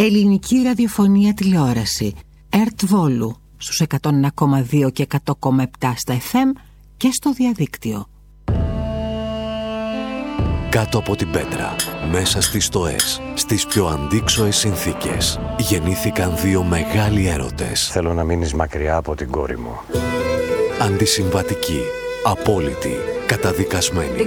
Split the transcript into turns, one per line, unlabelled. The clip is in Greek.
Ελληνική ραδιοφωνία τηλεόραση. ΕΡΤ Βόλου στους 101,2 και 100,7 στα FM και στο διαδίκτυο.
Κάτω από την πέτρα, μέσα στις στοές, στις πιο αντίξωες συνθήκες, γεννήθηκαν δύο μεγάλοι έρωτες.
Θέλω να μείνεις μακριά από την κόρη μου.
Αντισυμβατικοί, απόλυτοι, καταδικασμένοι.